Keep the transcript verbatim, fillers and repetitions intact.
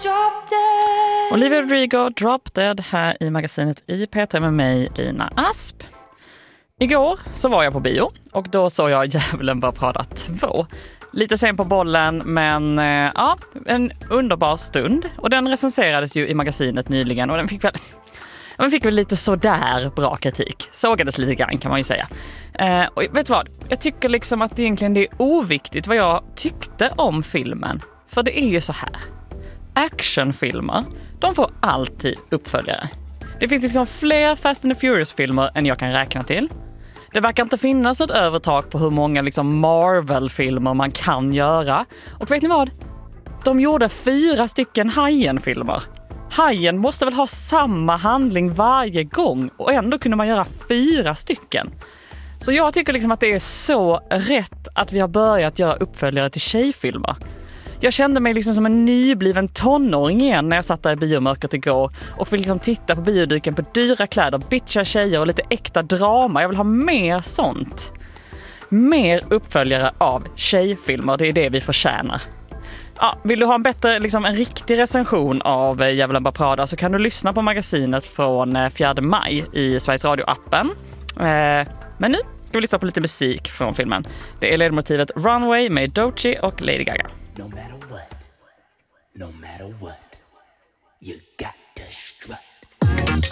drop dead. Olivia Rodrigo, Drop Dead här i magasinet I P T med mig, Lina Asp. Igår så var jag på bio och då såg jag Djävulen bär Prada två. Lite sen på bollen, men eh, ja, en underbar stund. Och den recenserades ju i magasinet nyligen och den fick väl, den fick väl lite sådär bra kritik. Sågades lite grann kan man ju säga. Eh, och vet du vad? Jag tycker liksom att egentligen det är oviktigt vad jag tyckte om filmen. För det är ju så här. Actionfilmer, de får alltid uppföljare. Det finns liksom fler Fast and the Furious-filmer än jag kan räkna till. Det verkar inte finnas ett övertag på hur många liksom Marvel-filmer man kan göra. Och vet ni vad? De gjorde fyra stycken Hajen-filmer. Hajen måste väl ha samma handling varje gång och ändå kunde man göra fyra stycken. Så jag tycker liksom att det är så rätt att vi har börjat göra uppföljare till tjejfilmer. Jag kände mig liksom som en nybliven tonåring igen när jag satt där i biomörkret igår och fick liksom titta på bioduken på dyra kläder, bitcha tjejer och lite äkta drama. Jag vill ha mer sånt. Mer uppföljare av tjejfilmer, det är det vi förtjänar. Ja, vill du ha en bättre, liksom en riktig recension av Djävulen bär Prada så kan du lyssna på magasinet från fjärde maj i Sveriges Radio-appen. Eh, men nu ska vi lyssna på lite musik från filmen. Det är ledmotivet Runway med Doechii och Lady Gaga. No matter what, no matter what, you got to strut.